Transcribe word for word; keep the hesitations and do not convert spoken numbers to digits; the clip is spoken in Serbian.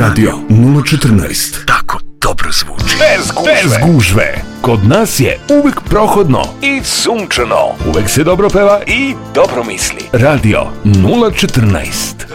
Radio nula četrnaest. Tako dobro zvuči. Bez gužve. Bez gužve. Kod nas je uvek prohodno i sunčano. Uvek se dobro peva i dobro misli. Radio nula četrnaest.